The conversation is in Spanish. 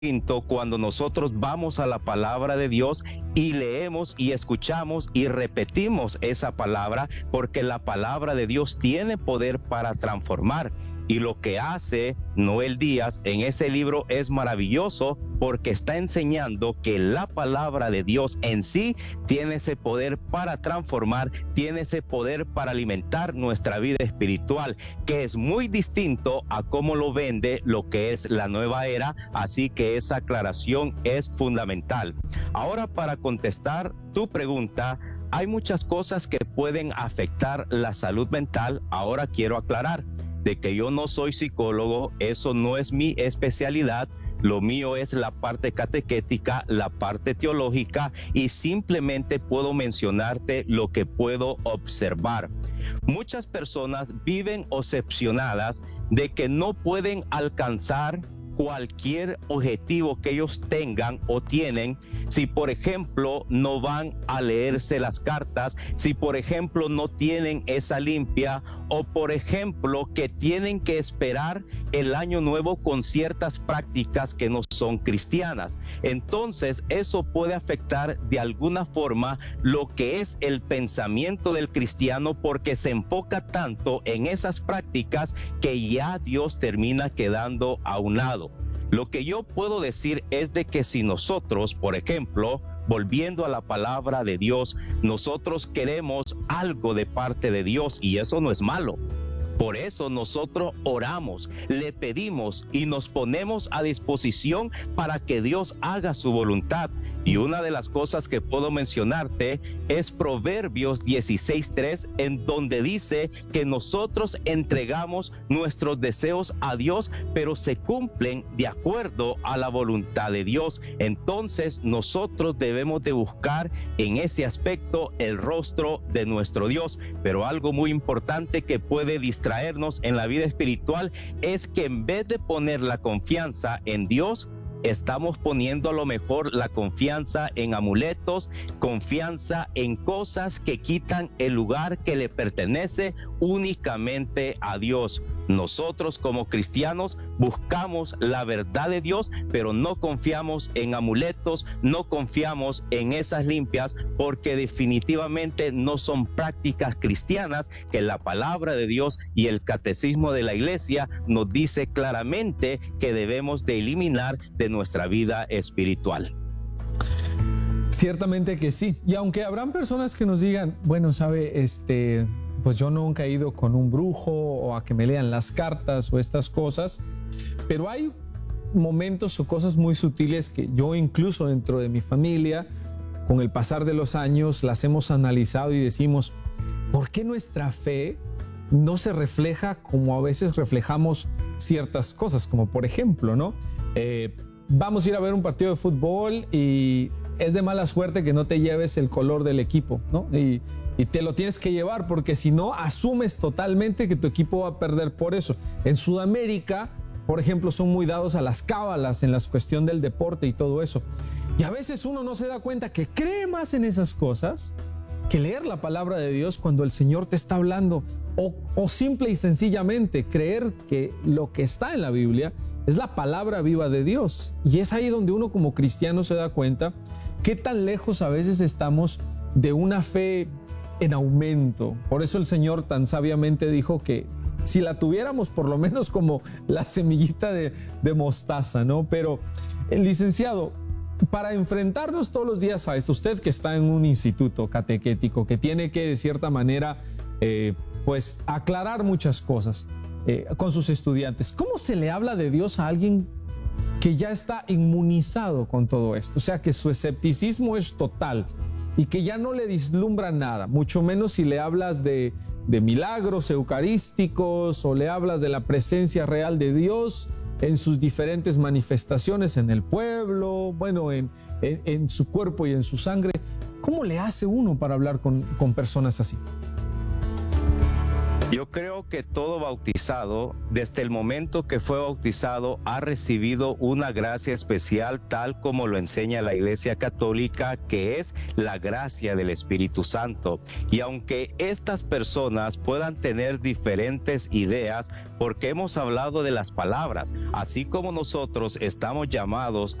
cuando nosotros vamos a la palabra de Dios y leemos y escuchamos y repetimos esa palabra, porque la palabra de Dios tiene poder para transformar. Y lo que hace Noel Díaz en ese libro es maravilloso, porque está enseñando que la palabra de Dios en sí tiene ese poder para transformar, tiene ese poder para alimentar nuestra vida espiritual, que es muy distinto a cómo lo vende lo que es la nueva era. Así que esa aclaración es fundamental. Ahora, para contestar tu pregunta, hay muchas cosas que pueden afectar la salud mental. Ahora quiero aclarar de que yo no soy psicólogo, eso no es mi especialidad. Lo mío es la parte catequética, la parte teológica, y simplemente puedo mencionarte lo que puedo observar. Muchas personas viven obsesionadas de que no pueden alcanzar cualquier objetivo que ellos tengan o tienen si, por ejemplo, no van a leerse las cartas, si, por ejemplo, no tienen esa limpia, o, por ejemplo, que tienen que esperar el año nuevo con ciertas prácticas que no son cristianas. Entonces, eso puede afectar de alguna forma lo que es el pensamiento del cristiano, porque se enfoca tanto en esas prácticas que ya Dios termina quedando a un lado. Lo que yo puedo decir es de que si nosotros, por ejemplo, volviendo a la palabra de Dios, nosotros queremos algo de parte de Dios, y eso no es malo. Por eso nosotros oramos, le pedimos y nos ponemos a disposición para que Dios haga su voluntad. Y una de las cosas que puedo mencionarte es Proverbios 16:3, en donde dice que nosotros entregamos nuestros deseos a Dios, pero se cumplen de acuerdo a la voluntad de Dios. Entonces nosotros debemos de buscar en ese aspecto el rostro de nuestro Dios. Pero algo muy importante que puede distraernos en la vida espiritual es que en vez de poner la confianza en Dios, estamos poniendo a lo mejor la confianza en amuletos, confianza en cosas que quitan el lugar que le pertenece únicamente a Dios. Nosotros como cristianos buscamos la verdad de Dios, pero no confiamos en amuletos, no confiamos en esas limpias, porque definitivamente no son prácticas cristianas que la palabra de Dios y el catecismo de la iglesia nos dice claramente que debemos de eliminar de nuestra vida espiritual. Ciertamente que sí. Y aunque habrán personas que nos digan, bueno, sabe, pues yo nunca he ido con un brujo o a que me lean las cartas o estas cosas, pero hay momentos o cosas muy sutiles que yo incluso dentro de mi familia, con el pasar de los años, las hemos analizado y decimos, ¿por qué nuestra fe no se refleja como a veces reflejamos ciertas cosas? Como por ejemplo, ¿no? Vamos a ir a ver un partido de fútbol y es de mala suerte que no te lleves el color del equipo, ¿no? Y te lo tienes que llevar, porque si no, asumes totalmente que tu equipo va a perder por eso. En Sudamérica, por ejemplo, son muy dados a las cábalas en la cuestión del deporte y todo eso. Y a veces uno no se da cuenta que cree más en esas cosas que leer la palabra de Dios cuando el Señor te está hablando, o simple y sencillamente creer que lo que está en la Biblia es la palabra viva de Dios. Y es ahí donde uno como cristiano se da cuenta qué tan lejos a veces estamos de una fe en aumento. Por eso el Señor tan sabiamente dijo que si la tuviéramos por lo menos como la semillita de mostaza, ¿no? Pero, licenciado, para enfrentarnos todos los días a esto, usted que está en un instituto catequético, que tiene que de cierta manera pues aclarar muchas cosas con sus estudiantes, ¿cómo se le habla de Dios a alguien que ya está inmunizado con todo esto? O sea, que su escepticismo es total y que ya no le vislumbra nada, mucho menos si le hablas de milagros eucarísticos o le hablas de la presencia real de Dios en sus diferentes manifestaciones en el pueblo, bueno, en su cuerpo y en su sangre. ¿Cómo le hace uno para hablar con personas así? Yo creo que todo bautizado, desde el momento que fue bautizado, ha recibido una gracia especial, tal como lo enseña la Iglesia Católica, que es la gracia del Espíritu Santo. Y aunque estas personas puedan tener diferentes ideas, porque hemos hablado de las palabras, así como nosotros estamos llamados